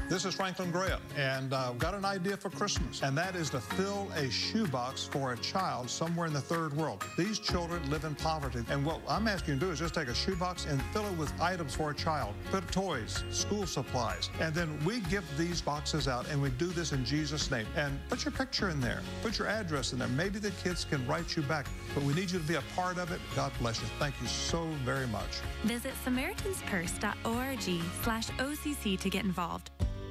This is Franklin Graham, and I've got an idea for Christmas, and that is to fill a shoebox for a child somewhere in the third world. These children live in poverty, and what I'm asking you to do is just take a shoebox and fill it with items for a child. Put toys, school supplies, and then we give these boxes out, and we do this in Jesus' name. And put your picture in there. Put your address in there. Maybe the kids can write you back, but we need you to be a part of it. God bless you. Thank you so very much. Visit SamaritansPurse.org/OCC to get involved.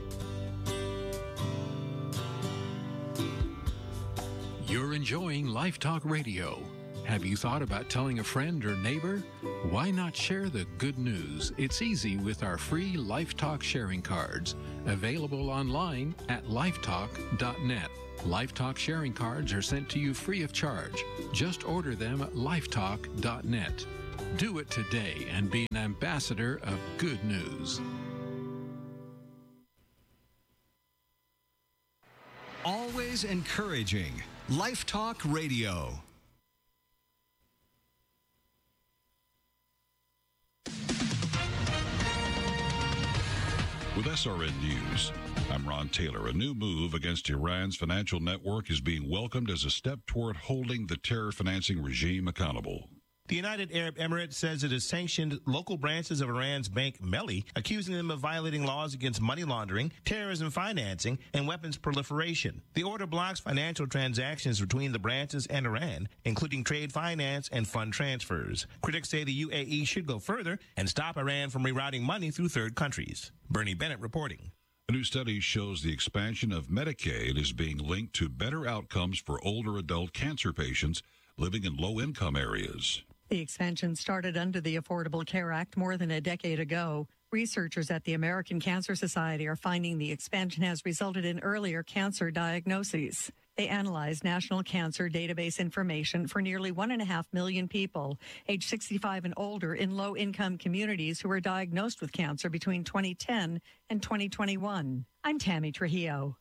You're enjoying Life Talk Radio. Have you thought about telling a friend or neighbor? Why not share the good news? It's easy with our free Life Talk sharing cards, available online at lifetalk.net. Life Talk sharing cards are sent to you free of charge. Just order them at lifetalk.net. Do it today and be an ambassador of good news. Always encouraging. Life Talk Radio. With SRN News, I'm Ron Taylor. A new move against Iran's financial network is being welcomed as a step toward holding the terror financing regime accountable. The United Arab Emirates says it has sanctioned local branches of Iran's bank Melli, accusing them of violating laws against money laundering, terrorism financing, and weapons proliferation. The order blocks financial transactions between the branches and Iran, including trade finance and fund transfers. Critics say the UAE should go further and stop Iran from rerouting money through third countries. Bernie Bennett reporting. A new study shows the expansion of Medicaid is being linked to better outcomes for older adult cancer patients living in low-income areas. The expansion started under the Affordable Care Act more than a decade ago. Researchers at the American Cancer Society are finding the expansion has resulted in earlier cancer diagnoses. They analyzed national cancer database information for nearly 1.5 million people, age 65 and older, in low-income communities who were diagnosed with cancer between 2010 and 2021. I'm Tammy Trujillo.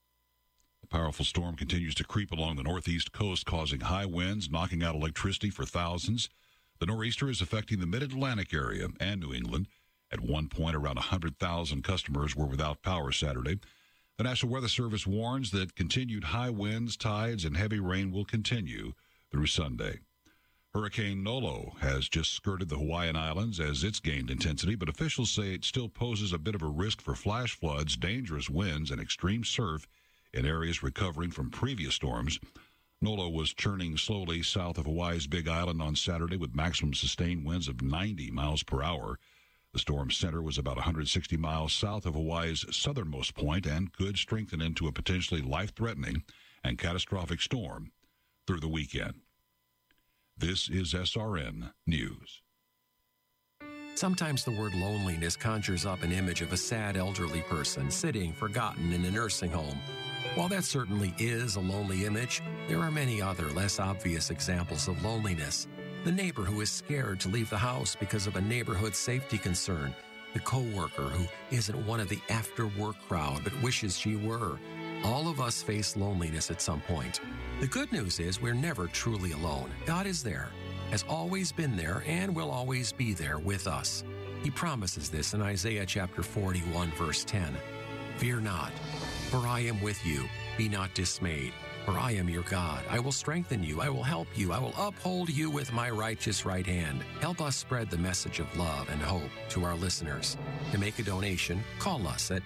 A powerful storm continues to creep along the northeast coast, causing high winds, knocking out electricity for thousands. The nor'easter is affecting the mid-Atlantic area and New England. At one point, around 100,000 customers were without power Saturday. The National Weather Service warns that continued high winds, tides, and heavy rain will continue through Sunday. Hurricane Nolo has just skirted the Hawaiian Islands as it's gained intensity, but officials say it still poses a bit of a risk for flash floods, dangerous winds, and extreme surf in areas recovering from previous storms. Nolo was churning slowly south of Hawaii's Big Island on Saturday with maximum sustained winds of 90 miles per hour. The storm's center was about 160 miles south of Hawaii's southernmost point and could strengthen into a potentially life-threatening and catastrophic storm through the weekend. This is SRN News. Sometimes the word loneliness conjures up an image of a sad elderly person sitting forgotten in a nursing home. While that certainly is a lonely image, there are many other less obvious examples of loneliness. The neighbor who is scared to leave the house because of a neighborhood safety concern. The coworker who isn't one of the after-work crowd but wishes she were. All of us face loneliness at some point. The good news is we're never truly alone. God is there, has always been there, and will always be there with us. He promises this in Isaiah chapter 41, verse 10. Fear not, for I am with you. Be not dismayed, for I am your God. I will strengthen you. I will help you. I will uphold you with my righteous right hand. Help us spread the message of love and hope to our listeners. To make a donation, call us at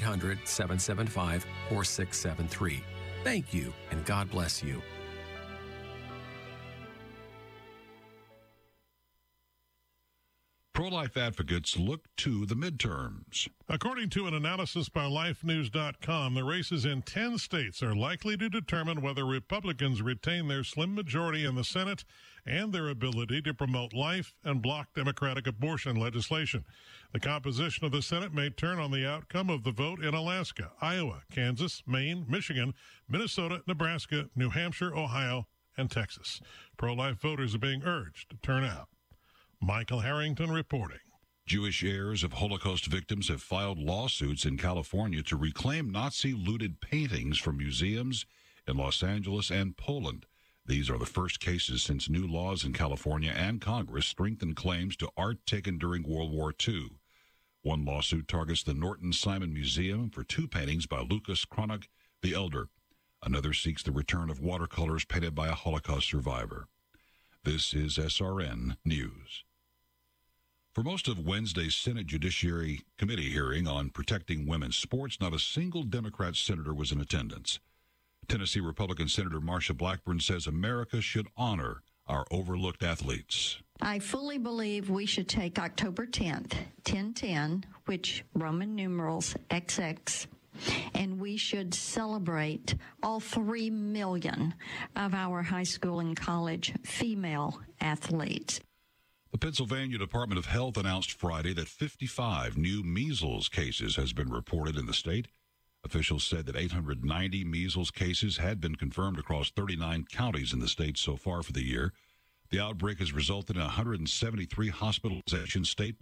1-800-775-4673. Thank you, and God bless you. Pro-life advocates look to the midterms. According to an analysis by LifeNews.com, the races in 10 states are likely to determine whether Republicans retain their slim majority in the Senate and their ability to promote life and block Democratic abortion legislation. The composition of the Senate may turn on the outcome of the vote in Alaska, Iowa, Kansas, Maine, Michigan, Minnesota, Nebraska, New Hampshire, Ohio, and Texas. Pro-life voters are being urged to turn out. Michael Harrington reporting. Jewish heirs of Holocaust victims have filed lawsuits in California to reclaim Nazi-looted paintings from museums in Los Angeles and Poland. These are the first cases since new laws in California and Congress strengthened claims to art taken during World War II. One lawsuit targets the Norton Simon Museum for 2 paintings by Lucas Cranach the Elder. Another seeks the return of watercolors painted by a Holocaust survivor. This is SRN News. For most of Wednesday's Senate Judiciary Committee hearing on protecting women's sports, not a single Democrat senator was in attendance. Tennessee Republican Senator Marsha Blackburn says America should honor our overlooked athletes. I fully believe we should take October 10th, 10/10, which Roman numerals XX, and we should celebrate all 3 million of our high school and college female athletes. The Pennsylvania Department of Health announced Friday that 55 new measles cases has been reported in the state. Officials said that 890 measles cases had been confirmed across 39 counties in the state so far for the year. The outbreak has resulted in 173 hospitalizations statewide.